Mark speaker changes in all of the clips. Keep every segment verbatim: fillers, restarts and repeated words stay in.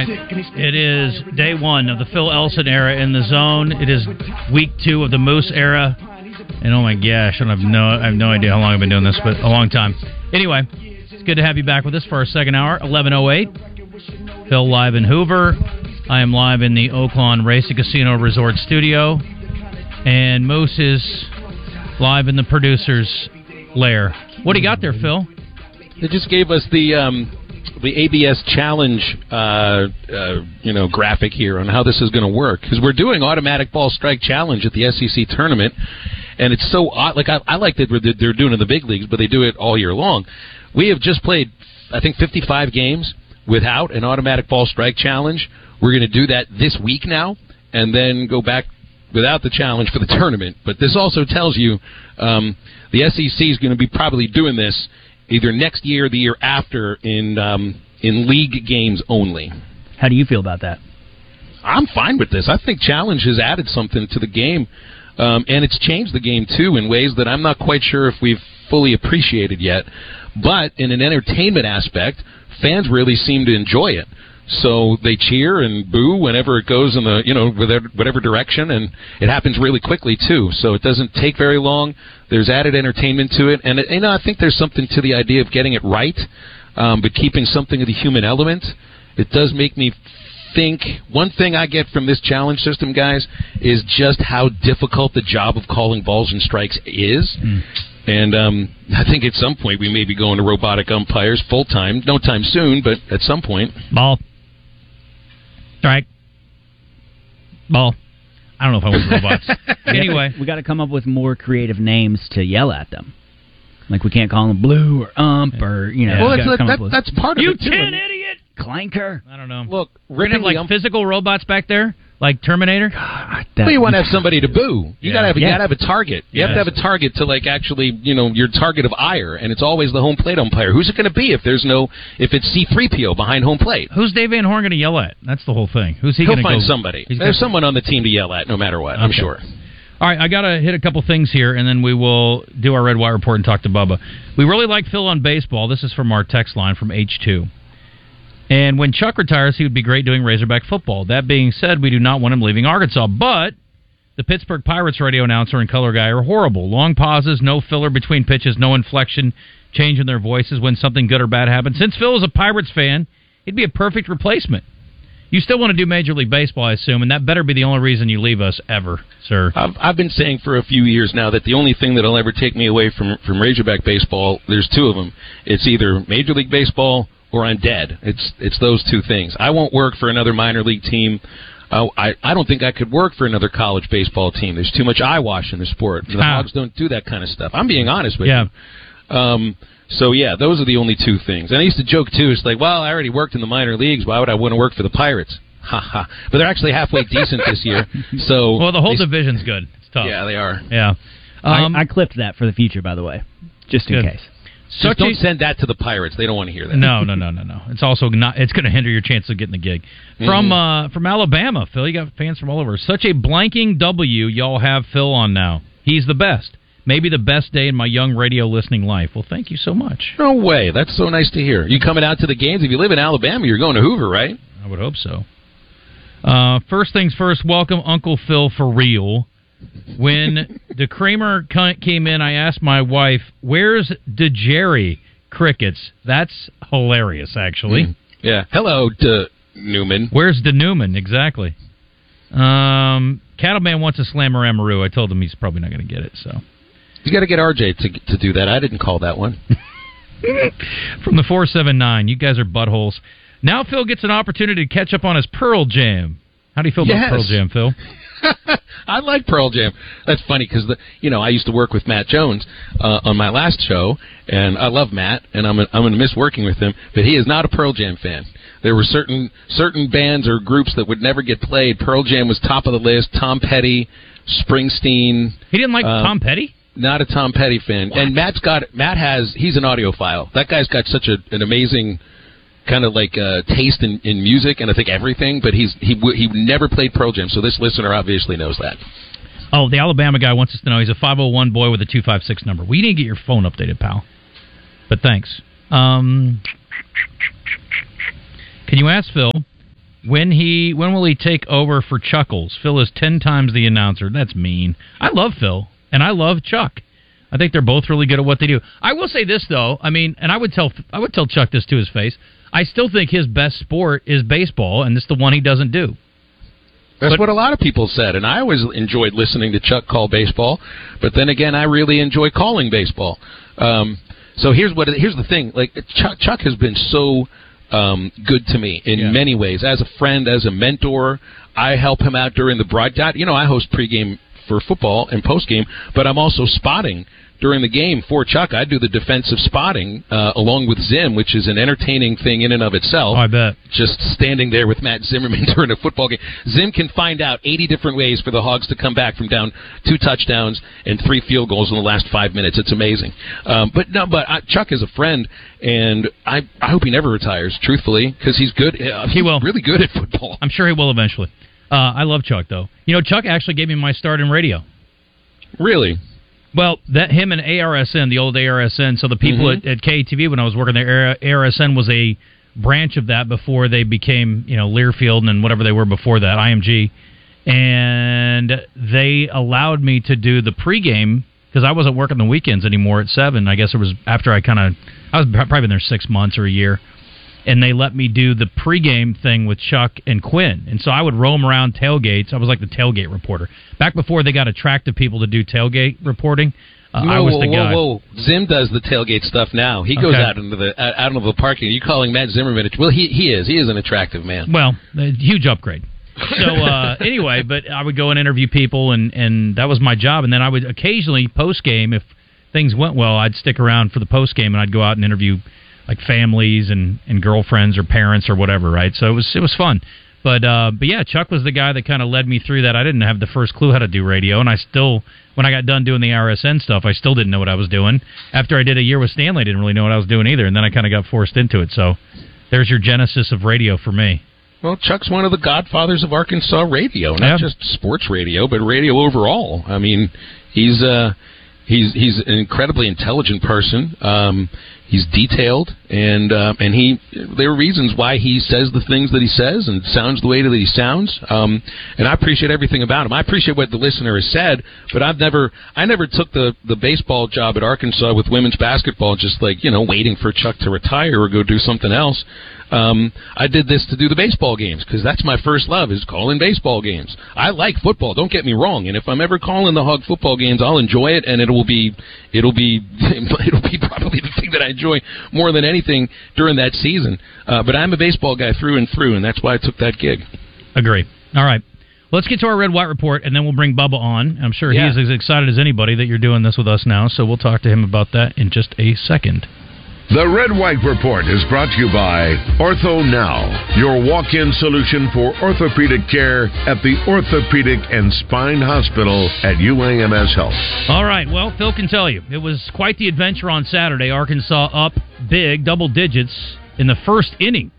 Speaker 1: right. It is day one of the Phil Elson era in the zone. It is week two of the Moose era. And oh my gosh, I have no, I have no idea how long I've been doing this, but a long time. Anyway, it's good to have you back with us for our second hour, eleven oh eight. Phil live in Hoover. I am live in the Oaklawn Racing Casino Resort Studio. And Moose is live in the producer's lair. What do you got there, Phil?
Speaker 2: They just gave us the um, the A B S Challenge, uh, uh, you know, graphic here on how this is going to work, because we're doing automatic ball strike challenge at the S E C tournament, and it's so odd. Like I, I like that they're doing it in the big leagues, but they do it all year long. We have just played, I think, fifty-five games without an automatic ball strike challenge. We're going to do that this week now, and then go back without the challenge for the tournament. But this also tells you um, the S E C is going to be probably doing this either next year or the year after in um, in league games only.
Speaker 3: How do you feel about that?
Speaker 2: I'm fine with this. I think challenge has added something to the game, um, and it's changed the game, too, in ways that I'm not quite sure if we've fully appreciated yet. But in an entertainment aspect, fans really seem to enjoy it. So they cheer and boo whenever it goes in the, you know, whatever direction, and it happens really quickly, too. So it doesn't take very long. There's added entertainment to it. And, you know, I think there's something to the idea of getting it right, um, but keeping something of the human element. It does make me think, one thing I get from this challenge system, guys, is just how difficult the job of calling balls and strikes is. Mm. And um, I think at some point we may be going to robotic umpires full-time. No time soon, but at some point.
Speaker 1: Ball. Strike. Ball. I don't know if I want robots. Anyway.
Speaker 3: We got to come up with more creative names to yell at them. Like, we can't call them blue or ump or, you know.
Speaker 2: Well, that's, that, that's part of
Speaker 1: you
Speaker 2: it, too.
Speaker 1: You tin idiot!
Speaker 3: Clanker.
Speaker 1: I don't know.
Speaker 2: Look,
Speaker 1: we're going to have, like, ump- physical robots back there? Like Terminator?
Speaker 2: God, well, you want to have somebody to boo. You yeah. got to have, yeah. have a target. You yes. have to have a target to, like, actually, you know, your target of ire, and it's always the home plate umpire. Who's it going to be if there's no, if it's C three P O behind home plate?
Speaker 1: Who's Dave Van Horn going to yell at? That's the whole thing. Who's he going to go?
Speaker 2: He'll find somebody. There's gonna... someone on the team to yell at, no matter what. Okay. I'm sure.
Speaker 1: All right, I got to hit a couple things here, and then we will do our Red Wire Report and talk to Bubba. We really like Phil on baseball. This is from our text line from H two. And when Chuck retires, he would be great doing Razorback football. That being said, we do not want him leaving Arkansas. But the Pittsburgh Pirates radio announcer and color guy are horrible. Long pauses, no filler between pitches, no inflection, change in their voices when something good or bad happens. Since Phil is a Pirates fan, he'd be a perfect replacement. You still want to do Major League Baseball, I assume, and that better be the only reason you leave us ever, sir.
Speaker 2: I've, I've been saying for a few years now that the only thing that will ever take me away from, from Razorback baseball, there's two of them. It's either Major League Baseball or I'm dead. It's it's those two things. I won't work for another minor league team. Uh, I, I don't think I could work for another college baseball team. There's too much eyewash in the sport. The ah. Hogs don't do that kind of stuff. I'm being honest with
Speaker 1: yeah.
Speaker 2: you. Um, so, yeah, those are the only two things. And I used to joke, too. It's like, well, I already worked in the minor leagues. Why would I want to work for the Pirates? Ha ha. But they're actually halfway decent this year. So
Speaker 1: well, the whole
Speaker 2: they,
Speaker 1: division's good. It's tough.
Speaker 2: Yeah, they are.
Speaker 1: Yeah.
Speaker 3: Um, I, I clipped that for the future, by the way, just in
Speaker 1: good.
Speaker 3: case.
Speaker 2: Just don't send that to the Pirates. They don't want to hear that.
Speaker 1: No, no, no, no, no. It's also not. It's going to hinder your chance of getting the gig. Mm-hmm. From uh, from Alabama, Phil, you got fans from all over. Such a blanking W y'all have Phil on now. He's the best. Maybe the best day in my young radio listening life. Well, thank you so much.
Speaker 2: No way. That's so nice to hear. You coming out to the games? If you live in Alabama, you're going to Hoover, right?
Speaker 1: I would hope so. Uh, first things first, welcome Uncle Phil for real. When the Kramer came in, I asked my wife, where's DeJerry Crickets? That's hilarious, actually.
Speaker 2: Mm. Yeah. Hello, De Newman.
Speaker 1: Where's De Newman? Exactly. Um, Cattleman wants a Slammer-Amaroo. I told him he's probably not going to get it, so.
Speaker 2: You got to get R J to to do that. I didn't call that one.
Speaker 1: From the four seven nine, you guys are buttholes. Now Phil gets an opportunity to catch up on his Pearl Jam. How do you feel
Speaker 2: yes.
Speaker 1: about Pearl Jam, Phil?
Speaker 2: I like Pearl Jam. That's funny because, you know, I used to work with Matt Jones uh, on my last show, and I love Matt, and I'm, a, I'm going to miss working with him, but he is not a Pearl Jam fan. There were certain certain bands or groups that would never get played. Pearl Jam was top of the list. Tom Petty, Springsteen.
Speaker 1: He didn't like
Speaker 2: uh,
Speaker 1: Tom Petty?
Speaker 2: Not a Tom Petty fan.
Speaker 1: What?
Speaker 2: And Matt's got, Matt has, he's an audiophile. That guy's got such a, an amazing kind of like uh, taste in, in music and I think everything, but he's he he never played Pearl Jam, so this listener obviously knows that.
Speaker 1: Oh, the Alabama guy wants us to know he's a five oh one boy with a two five six number. We need to get your phone updated, pal. But thanks. Um, can you ask Phil When he when will he take over for Chuckles? Phil is ten times the announcer. That's mean. I love Phil, and I love Chuck. I think they're both really good at what they do. I will say this though. I mean, and I would tell I would tell Chuck this to his face. I still think his best sport is baseball, and it's the one he doesn't do.
Speaker 2: That's
Speaker 1: but,
Speaker 2: what a lot of people said, and I always enjoyed listening to Chuck call baseball. But then again, I really enjoy calling baseball. Um, so here's what here's the thing: like Chuck, Chuck has been so um, good to me in yeah. many ways, as a friend, as a mentor. I help him out during the broadcast. You know, I host pregame for football and postgame, but I'm also spotting during the game for Chuck. I do the defensive spotting uh, along with Zim, which is an entertaining thing in and of itself.
Speaker 1: Oh, I bet.
Speaker 2: Just standing there with Matt Zimmerman during a football game. Zim can find out eighty different ways for the Hogs to come back from down two touchdowns and three field goals in the last five minutes. It's amazing. Um, but no, but uh, Chuck is a friend, and I I hope he never retires, truthfully, because he's good. Uh, he's
Speaker 1: he will.
Speaker 2: really good at football.
Speaker 1: I'm sure he will eventually. Uh, I love Chuck, though. You know, Chuck actually gave me my start in radio.
Speaker 2: Really?
Speaker 1: Well, that him and A R S N, the old A R S N, so the people mm-hmm. at, at K A T V when I was working there, A R S N was a branch of that before they became, you know, Learfield and whatever they were before that, I M G. And they allowed me to do the pregame because I wasn't working the weekends anymore at seven. I guess it was after I kind of, I was probably been there six months or a year. And they let me do the pregame thing with Chuck and Quinn. And so I would roam around tailgates. I was like the tailgate reporter. Back before they got attractive people to do tailgate reporting, uh,
Speaker 2: whoa,
Speaker 1: I was
Speaker 2: whoa,
Speaker 1: the guy.
Speaker 2: Whoa, whoa. Zim does the tailgate stuff now. He goes
Speaker 1: okay.
Speaker 2: out into the out, out into the parking. Are you calling Matt Zimmerman? Well, he he is. He is an attractive man.
Speaker 1: Well, a huge upgrade. So uh, anyway, but I would go and interview people, and, and that was my job. And then I would occasionally, post-game, if things went well, I'd stick around for the post-game, and I'd go out and interview like families and, and girlfriends or parents or whatever, right? So it was it was fun. But uh, but yeah, Chuck was the guy that kind of led me through that. I didn't have the first clue how to do radio, and I still, when I got done doing the R S N stuff, I still didn't know what I was doing. After I did a year with Stanley, I didn't really know what I was doing either, and then I kind of got forced into it. So there's your genesis of radio for me.
Speaker 2: Well, Chuck's one of the godfathers of Arkansas radio, not
Speaker 1: yeah.
Speaker 2: just sports radio, but radio overall. I mean, he's uh, he's he's an incredibly intelligent person. Um, He's detailed, and uh, and he there are reasons why he says the things that he says and sounds the way that he sounds. Um, and I appreciate everything about him. I appreciate what the listener has said, but I've never I never took the, the baseball job at Arkansas with women's basketball just like, you know, waiting for Chuck to retire or go do something else. Um, I did this to do the baseball games because that's my first love is calling baseball games. I like football, don't get me wrong, and if I'm ever calling the Hog football games, I'll enjoy it, and it will be it'll be it'll be probably the thing that I enjoy more than anything during that season. Uh, but I'm a baseball guy through and through, and that's why I took that gig.
Speaker 1: Agree. All right. Let's get to our Red White Report, and then we'll bring Bubba on. I'm sure
Speaker 2: yeah.
Speaker 1: he's as excited as anybody that you're doing this with us now, so we'll talk to him about that in just a second.
Speaker 4: The Red White Report is brought to you by Ortho Now, your walk-in solution for orthopedic care at the Orthopedic and Spine Hospital at U A M S Health.
Speaker 1: All right, well, Phil can tell you. It was quite the adventure on Saturday. Arkansas up big, double digits, in the first inning.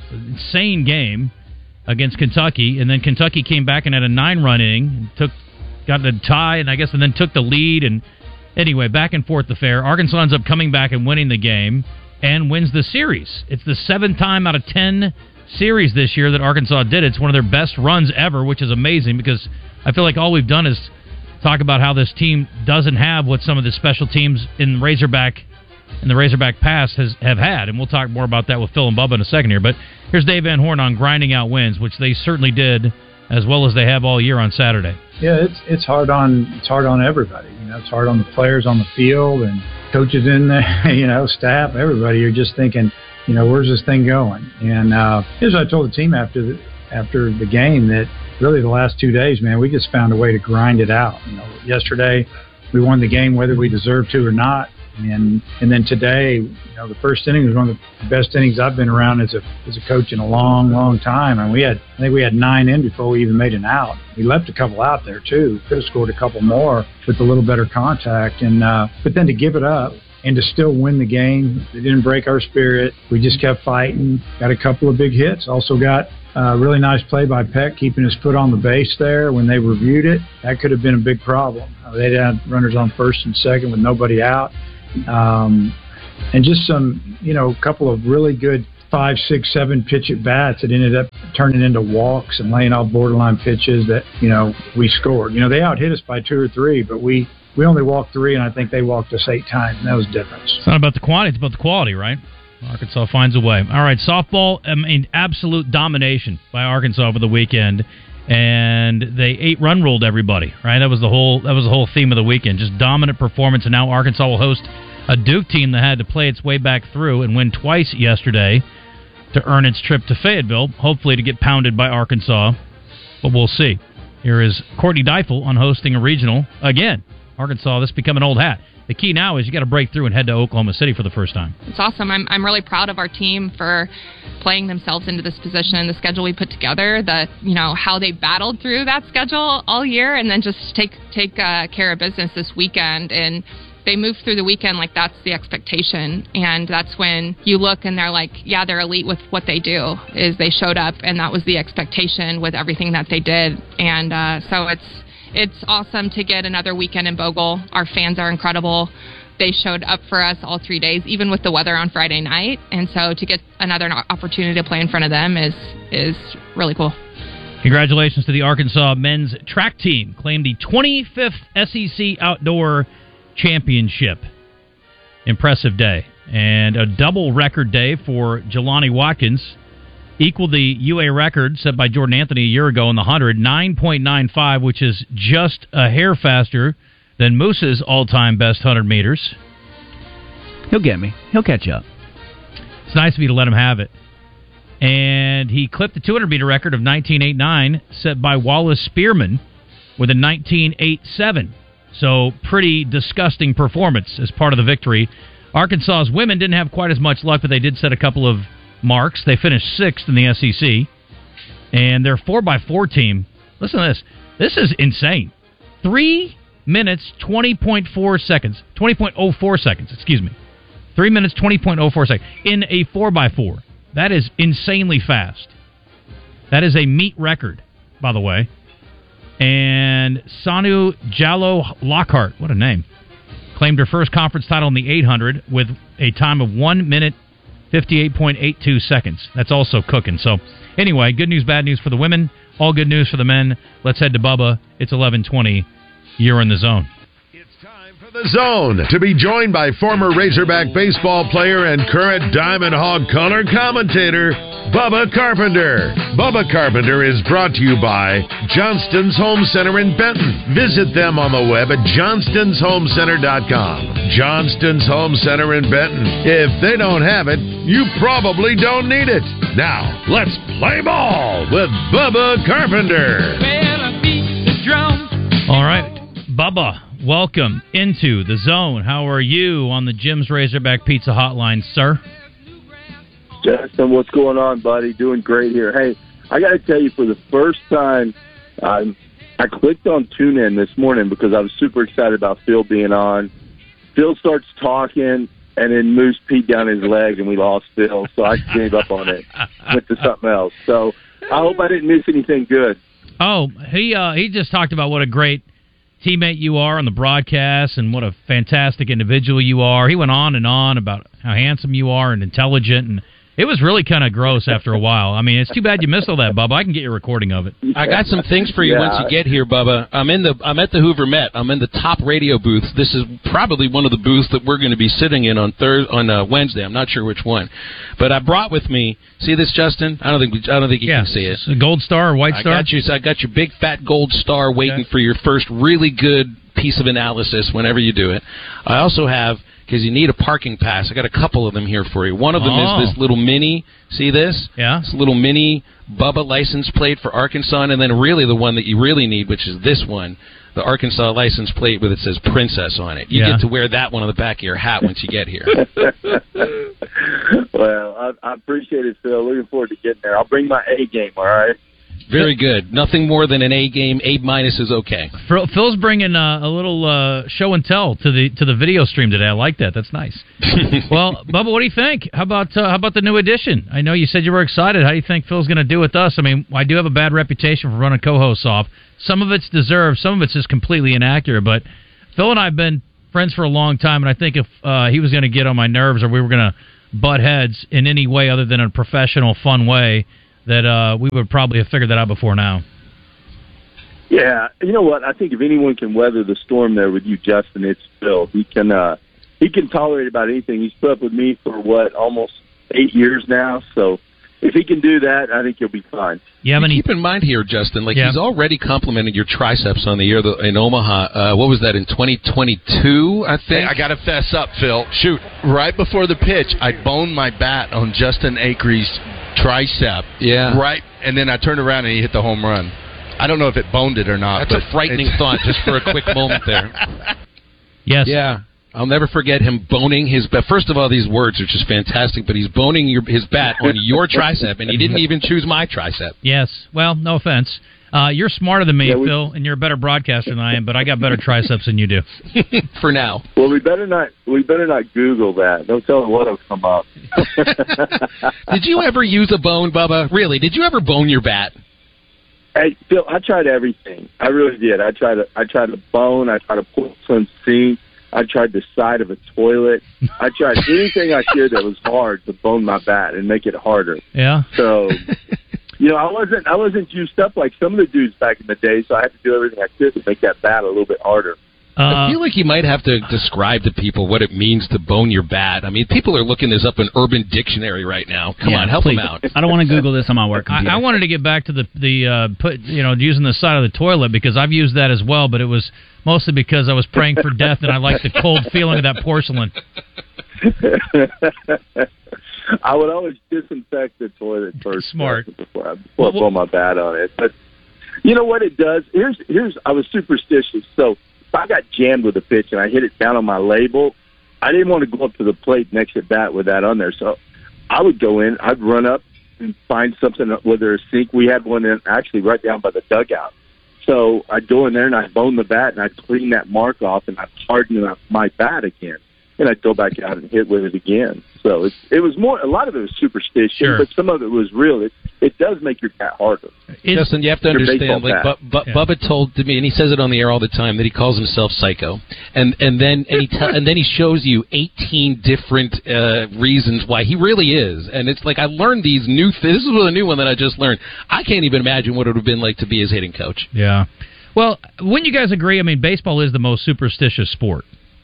Speaker 1: Insane game against Kentucky, and then Kentucky came back and had a nine-run inning, took, got the tie, and I guess and then took the lead, and anyway, back and forth affair. Arkansas ends up coming back and winning the game and wins the series. It's the seventh time out of ten series this year that Arkansas did it. It's one of their best runs ever, which is amazing because I feel like all we've done is talk about how this team doesn't have what some of the special teams in Razorback in the Razorback past has have had, and we'll talk more about that with Phil and Bubba in a second here. But here's Dave Van Horn on grinding out wins, which they certainly did as well as they have all year on Saturday.
Speaker 5: Yeah, it's it's hard on it's hard on everybody. You know, it's hard on the players on the field and coaches in there, you know, staff, everybody. You're just thinking, you know, where's this thing going? And uh, here's what I told the team after the after the game that really the last two days, man, we just found a way to grind it out. You know, yesterday we won the game whether we deserved to or not. And and then today, you know, the first inning was one of the best innings I've been around as a as a coach in a long, long time. And we had, I think we had nine in before we even made an out. We left a couple out there too. Could have scored a couple more with a little better contact. And uh, but then to give it up and to still win the game, it didn't break our spirit. We just kept fighting. Got a couple of big hits. Also got a really nice play by Peck, keeping his foot on the base there when they reviewed it. That could have been a big problem. They had runners on first and second with nobody out. Um, and just some, you know, a couple of really good five, six, seven pitch at bats that ended up turning into walks and laying off borderline pitches that, you know, we scored. You know, they out hit us by two or three, but we, we only walked three, and I think they walked us eight times, and that was the difference.
Speaker 1: It's not about the quantity, it's about the quality, right? Arkansas finds a way. All right, softball, I mean, absolute domination by Arkansas over the weekend, and they eight-run ruled everybody, right? That was the whole that was the whole theme of the weekend, just dominant performance, and now Arkansas will host a Duke team that had to play its way back through and win twice yesterday to earn its trip to Fayetteville, hopefully to get pounded by Arkansas, but we'll see. Here is Courtney Deifel on hosting a regional again. Arkansas, this become an old hat. The key now is you got to break through and head to Oklahoma City for the first time.
Speaker 6: It's awesome. I'm I'm really proud of our team for playing themselves into this position. The schedule we put together, the you know how they battled through that schedule all year, and then just take take uh, care of business this weekend. And they moved through the weekend like that's the expectation, and that's when you look and they're like, yeah, they're elite with what they do. Is they showed up, and that was the expectation with everything that they did, and uh, so it's. It's awesome to get another weekend in Bogle. Our fans are incredible. They showed up for us all three days, even with the weather on Friday night. And so to get another opportunity to play in front of them is is really cool.
Speaker 1: Congratulations to the Arkansas men's track team. Claimed the twenty-fifth S E C Outdoor Championship. Impressive day. And a double record day for Jelani Watkins. Equaled the U A record set by Jordan Anthony a year ago in the one hundred, nine point nine five, which is just a hair faster than Moose's all-time best one hundred meters.
Speaker 3: He'll get me. He'll catch up.
Speaker 1: It's nice of you to let him have it. And he clipped the two hundred meter record of nineteen eighty-nine set by Wallace Spearman with a nineteen eighty-seven. So pretty disgusting performance as part of the victory. Arkansas's women didn't have quite as much luck, but they did set a couple of marks. They finished sixth in the S E C. And their four by four team, listen to this. This is insane. Three minutes, twenty point four seconds. twenty point oh four seconds, excuse me. Three minutes, twenty point oh four seconds. In a four by four. That is insanely fast. That is a meet record, by the way. And Sanu Jallo Lockhart, what a name, claimed her first conference title in the eight hundred with a time of one minute, fifty-eight point eight two seconds. That's also cooking. So, anyway, good news, bad news for the women. All good news for the men. Let's head to Bubba. It's eleven twenty. You're in the zone.
Speaker 4: The Zone, to be joined by former Razorback baseball player and current Diamond Hog color commentator, Bubba Carpenter. Bubba Carpenter is brought to you by Johnston's Home Center in Benton. Visit them on the web at johnston's home center dot com. Johnston's Home Center in Benton. If they don't have it, you probably don't need it. Now, let's play ball with Bubba Carpenter.
Speaker 7: Well, I beat the drum.
Speaker 1: All right, Bubba. Welcome into the zone. How are you on the Jim's Razorback Pizza Hotline, sir?
Speaker 8: Justin, what's going on, buddy? Doing great here. Hey, I got to tell you, for the first time, um, I clicked on TuneIn this morning because I was super excited about Phil being on. Phil starts talking, and then Moose peed down his leg, and we lost Phil, so I gave up on it. Went to something else. So I hope I didn't miss anything good.
Speaker 1: Oh, he uh, he just talked about what a great teammate you are on the broadcast and what a fantastic individual you are. He went on and on about how handsome you are and intelligent, and it was really kind of gross after a while. I mean, it's too bad you missed all that, Bubba. I can get your recording of it.
Speaker 2: I got some things for you
Speaker 8: yeah.
Speaker 2: once you get here, Bubba. I'm in the I'm at the Hoover Met. I'm in the top radio booth. This is probably one of the booths that we're going to be sitting in on Thursday, on uh, Wednesday. I'm not sure which one, but I brought with me. See this, Justin? I don't think I don't think you
Speaker 1: yeah,
Speaker 2: can see it.
Speaker 1: A gold star or white star?
Speaker 2: I got you. So I got your big fat gold star waiting
Speaker 1: okay.
Speaker 2: for your first really good piece of analysis whenever you do it. I also have, because you need a parking pass, I got a couple of them here for you. One of them
Speaker 1: oh.
Speaker 2: is this little mini, see this?
Speaker 1: Yeah.
Speaker 2: This little mini Bubba license plate for Arkansas, and then really the one that you really need, which is this one, the Arkansas license plate with it says Princess on it. You
Speaker 1: yeah.
Speaker 2: get to wear that one on the back of your hat once you get here.
Speaker 8: Well, I, I appreciate it, Phil. Looking forward to getting there. I'll bring my A game, all right?
Speaker 2: Very good. Nothing more than an A game. A minus is okay.
Speaker 1: Phil's bringing uh, a little uh, show and tell to the to the video stream today. I like that. That's nice. Well, Bubba, what do you think? How about uh, how about the new edition? I know you said you were excited. How do you think Phil's going to do with us? I mean, I do have a bad reputation for running co-hosts off. Some of it's deserved. Some of it's just completely inaccurate. But Phil and I have been friends for a long time, and I think if uh, he was going to get on my nerves or we were going to butt heads in any way other than a professional, fun way, that uh, we would probably have figured that out before now.
Speaker 8: Yeah, you know what? I think if anyone can weather the storm there with you, Justin, it's Phil. He can uh, he can tolerate about anything. He's put up with me for, what, almost eight years now, so if he can do that, I think he'll be fine.
Speaker 1: Yeah,
Speaker 2: keep in mind here, Justin, like
Speaker 1: yeah.
Speaker 2: he's already complimented your triceps on the year in Omaha. Uh, what was that, in twenty twenty-two, I think?
Speaker 9: Hey, I got to fess up, Phil. Shoot, right before the pitch, I boned my bat on Justin Acree's tricep.
Speaker 2: Yeah.
Speaker 9: Right, and then I turned around and he hit the home run. I don't know if it boned it or not.
Speaker 2: That's a frightening thought, just for a quick moment there.
Speaker 1: Yes.
Speaker 2: Yeah. I'll never forget him boning his bat. First of all, these words are just fantastic, but he's boning your, his bat on your tricep, and he didn't even choose my tricep.
Speaker 1: Yes. Well, no offense. Uh, you're smarter than me,
Speaker 8: yeah, we,
Speaker 1: Phil, and you're a better broadcaster than I am, but I got better triceps than you do.
Speaker 2: For now.
Speaker 8: Well, we better not we better not Google that. Don't tell them what'll come up.
Speaker 2: Did you ever use a bone, Bubba? Really? Did you ever bone your bat?
Speaker 8: Hey, Phil, I tried everything. I really did. I tried to I tried to bone. I tried to pull some sink. I tried the side of a toilet. I tried anything I could that was hard to bone my bat and make it harder.
Speaker 1: Yeah.
Speaker 8: So, you know, I wasn't I wasn't juiced up like some of the dudes back in the day, so I had to do everything I could to make that bat a little bit harder.
Speaker 2: Uh, I feel like you might have to describe to people what it means to bone your bat. I mean, people are looking this up in Urban Dictionary right now. Come
Speaker 3: yeah,
Speaker 2: on, help
Speaker 3: please.
Speaker 2: them out.
Speaker 3: I don't want to Google this on my work computer.
Speaker 1: I, I wanted to get back to the the uh, put you know using the side of the toilet because I've used that as well, but it was mostly because I was praying for death and I like the cold feeling of that porcelain.
Speaker 8: I would always disinfect the toilet first.
Speaker 1: Smart.
Speaker 8: Before I before I pull my bat on it. But you know what it does? Here's here's I was superstitious, so if I got jammed with a pitch and I hit it down on my label, I didn't want to go up to the plate next at bat with that on there. So I would go in, I'd run up and find something, whether a sink. We had one in, actually right down by the dugout. So I'd go in there and I'd bone the bat and I'd clean that mark off and I'd harden my bat again. And I'd go back out and hit with it again. So it, it was more, a lot of it was superstition,
Speaker 1: sure.
Speaker 8: but some of it was real. It, it does make your bat harder.
Speaker 2: It's, Justin, you have to understand, like Bu- Bu- yeah. Bubba told to me, and he says it on the air all the time, that he calls himself Psycho. And and then and he, te- and then he shows you eighteen different uh, reasons why he really is. And it's like, I learned these new things. This is a new one that I just learned. I can't even imagine what it would have been like to be his hitting coach.
Speaker 1: Yeah. Well, wouldn't you guys agree? I mean, baseball is the most superstitious sport.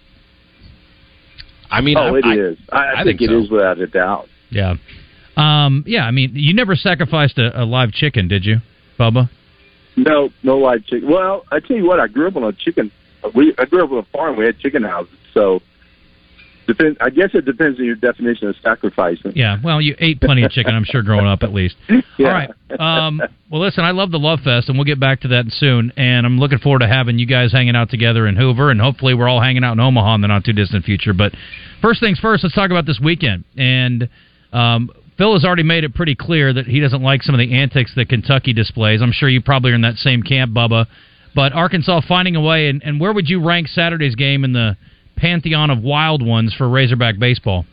Speaker 2: I mean,
Speaker 8: oh,
Speaker 2: I,
Speaker 8: it
Speaker 2: I,
Speaker 8: is. I, I,
Speaker 2: I
Speaker 8: think,
Speaker 2: think
Speaker 8: it
Speaker 2: so.
Speaker 8: is without a doubt.
Speaker 1: Yeah. Um, yeah, I mean, you never sacrificed a, a live chicken, did you, Bubba?
Speaker 8: No, no live chicken. Well, I tell you what, I grew up on a chicken. We I grew up on a farm. We had chicken houses, so depend. I guess it depends on your definition of sacrificing.
Speaker 1: Yeah. Well, you ate plenty of chicken, I'm sure, growing up at least.
Speaker 8: Yeah.
Speaker 1: All right. Um, well, listen, I love the Love Fest, and we'll get back to that soon. And I'm looking forward to having you guys hanging out together in Hoover, and hopefully we're all hanging out in Omaha in the not too distant future. But first things first, let's talk about this weekend. And um, Phil has already made it pretty clear that he doesn't like some of the antics that Kentucky displays. I'm sure you probably are in that same camp, Bubba. But Arkansas finding a way, and, and where would you rank Saturday's game in the pantheon of wild ones for Razorback baseball?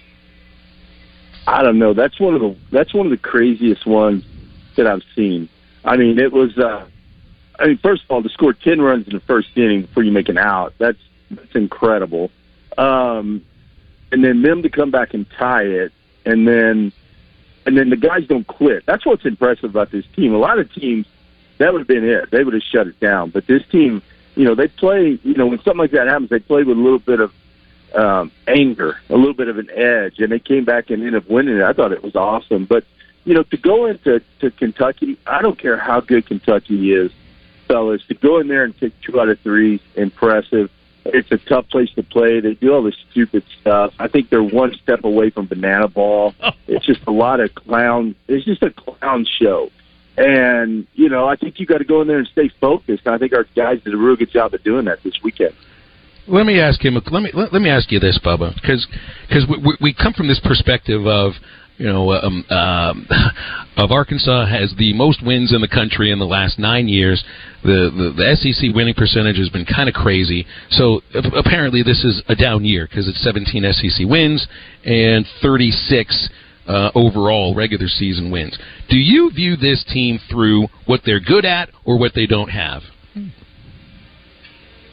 Speaker 8: I don't know. That's one of the that's one of the craziest ones that I've seen. I mean, it was. Uh, I mean, first of all, to score ten runs in the first inning before you make an out, that's that's incredible. Um, and then them to come back and tie it, and then and then the guys don't quit. That's what's impressive about this team. A lot of teams, that would have been it. They would have shut it down. But this team, you know, they play. You know, when something like that happens, they play with a little bit of um, anger, a little bit of an edge, and they came back and ended up winning it. I thought it was awesome. But you know, to go into to Kentucky, I don't care how good Kentucky is, fellas. To go in there and take two out of three, impressive. It's a tough place to play. They do all this stupid stuff. I think they're one step away from banana ball. It's just a lot of clown. It's just a clown show. And, you know, I think you got to go in there and stay focused. And I think our guys did a real good job of doing that this weekend.
Speaker 2: Let me ask him. Let me let, let me ask you this, Bubba, because because we, we we come from this perspective of, you know, um, um, of Arkansas has the most wins in the country in the last nine years. The the, the S E C winning percentage has been kind of crazy. So apparently this is a down year because it's seventeen S E C wins and thirty-six uh, overall regular season wins. Do you view this team through what they're good at or what they don't have?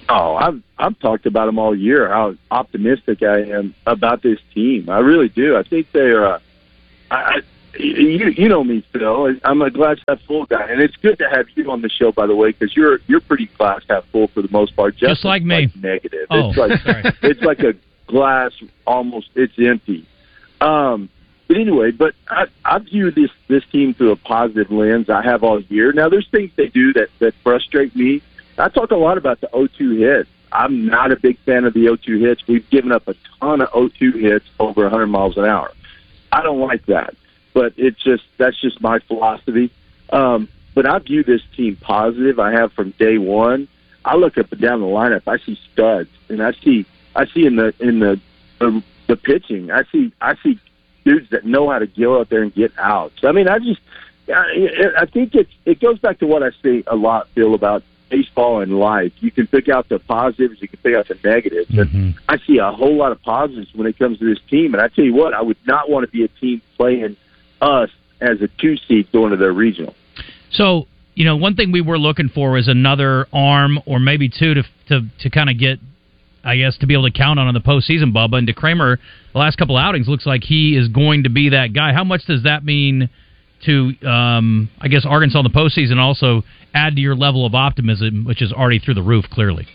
Speaker 8: Oh, I've I've talked about them all year. How optimistic I am about this team. I really do. I think they are. Uh, I, I, you you know me, Phil. I'm a glass half full guy, and it's good to have you on the show, by the way, because you're you're pretty glass half full for the most part.
Speaker 1: Just, Just like me.
Speaker 8: Like negative.
Speaker 1: Oh,
Speaker 8: it's like
Speaker 1: sorry.
Speaker 8: It's like a glass almost. It's empty. Um, but anyway, but I, I view this this team through a positive lens. I have all year. Now, there's things they do that that frustrate me. I talk a lot about the oh two hits. I'm not a big fan of the oh two hits. We've given up a ton of oh two hits over one hundred miles an hour. I don't like that, but it's just that's just my philosophy. Um, but I view this team positive. I have from day one. I look up and down the lineup. I see studs, and I see I see in the in the the, the pitching. I see I see dudes that know how to go out there and get outs. I mean, I just I, I think it it goes back to what I say a lot, Phil, about baseball and life. You can pick out the positives, you can pick out the negatives.
Speaker 1: Mm-hmm.
Speaker 8: And I see a whole lot of positives when it comes to this team. And I tell you what, I would not want to be a team playing us as a two seed going to their regional.
Speaker 1: So, you know, one thing we were looking for is another arm or maybe two to to, to kind of get, I guess, to be able to count on in the postseason, Bubba. And DeCramer, the last couple outings, looks like he is going to be that guy. How much does that mean to, um, I guess, Arkansas in the postseason, also add to your level of optimism, which is already through the roof, clearly?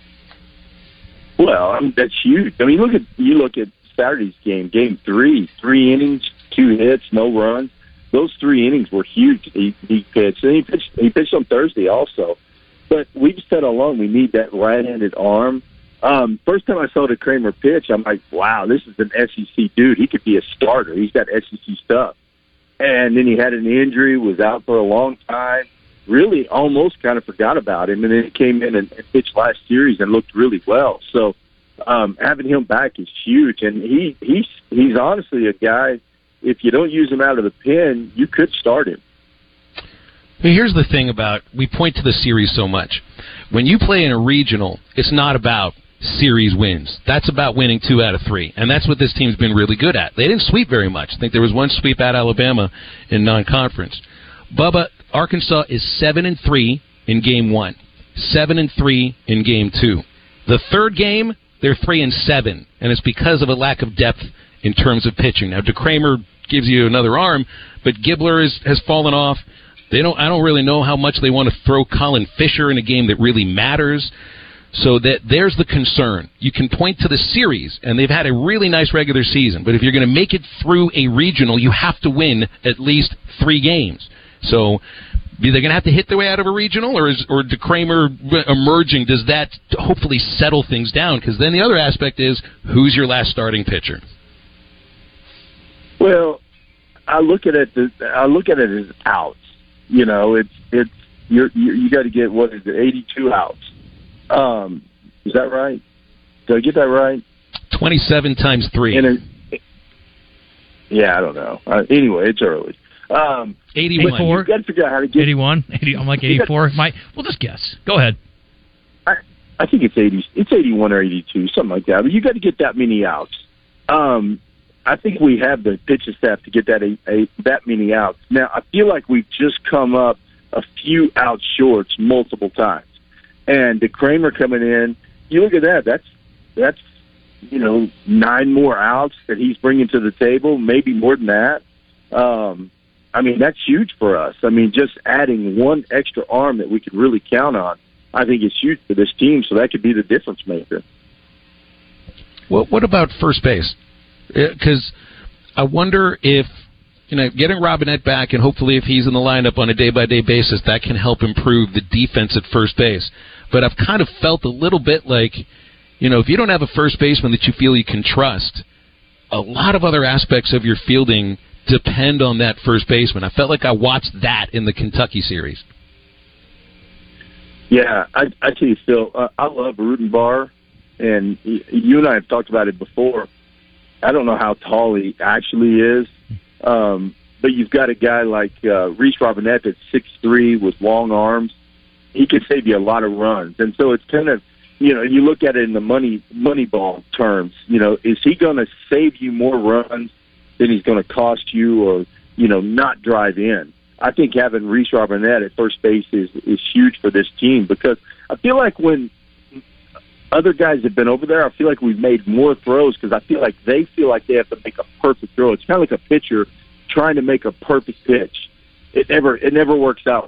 Speaker 8: Well, I mean, that's huge. I mean, look at you look at Saturday's game, game three, three innings, two hits, no runs. Those three innings were huge. He, he pitched, and he pitched. He pitched on Thursday also. But we've said all along we need that right-handed arm. Um, first time I saw DeCramer pitch, I'm like, wow, this is an S E C dude. He could be a starter. He's got S E C stuff. And then he had an injury, was out for a long time, really almost kind of forgot about him. And then he came in and, and pitched last series and looked really well. So um, having him back is huge. And he he's, he's honestly a guy, if you don't use him out of the pen, you could start him.
Speaker 2: Here's the thing about, we point to the series so much. When you play in a regional, it's not about series wins. That's about winning two out of three, and that's what this team's been really good at. They didn't sweep very much. I think there was one sweep at Alabama in non-conference. Bubba, Arkansas is seven and three in game one, seven and three in game two. The third game, they're three and seven, and it's because of a lack of depth in terms of pitching. Now, DeCramer gives you another arm, but Gibbler is, has fallen off. They don't. I don't really know how much they want to throw Colin Fisher in a game that really matters. So that there's the concern. You can point to the series, and they've had a really nice regular season. But if you're going to make it through a regional, you have to win at least three games. So are they going to have to hit their way out of a regional, or is or DeCramer emerging? Does that hopefully settle things down? Because then the other aspect is, who's your last starting pitcher?
Speaker 8: Well, I look at it. I look at it as outs. You know, it's it's you're, you you got to get what is it, eighty-two outs. Um, is that right? Did I get that right?
Speaker 2: Twenty-seven times three.
Speaker 8: A, yeah, I don't know. Uh, anyway, it's early. Um,
Speaker 1: eighty-one.
Speaker 8: You got to figure out how to get
Speaker 1: eighty-one. eighty, I'm like eighty-four. My, we'll just guess. Go ahead.
Speaker 8: I, I think it's eighty. It's eighty-one or eighty-two, something like that. But you got to get that many outs. Um, I think we have the pitching staff to get that a, a, that many outs. Now, I feel like we've just come up a few outs short multiple times. And DeCramer coming in, you look at that. That's that's you know nine more outs that he's bringing to the table, maybe more than that. Um, I mean, that's huge for us. I mean, just adding one extra arm that we could really count on, I think it's huge for this team. So that could be the difference maker.
Speaker 2: Well, what about first base? Because I wonder if, you know, getting Robinette back, and hopefully if he's in the lineup on a day-by-day basis, that can help improve the defense at first base. But I've kind of felt a little bit like, you know, if you don't have a first baseman that you feel you can trust, a lot of other aspects of your fielding depend on that first baseman. I felt like I watched that in the Kentucky series.
Speaker 8: Yeah, I, I tell you, Phil, uh, I love Rudenbar, and you and I have talked about it before. I don't know how tall he actually is, um, but you've got a guy like uh, Reese Robinette that's six three with long arms. He could save you a lot of runs. And so it's kind of, you know, you look at it in the money money ball terms. You know, is he going to save you more runs than he's going to cost you, or, you know, not drive in? I think having Reese Robinette at first base is, is huge for this team, because I feel like when other guys have been over there, I feel like we've made more throws because I feel like they feel like they have to make a perfect throw. It's kind of like a pitcher trying to make a perfect pitch. It never, it never works out.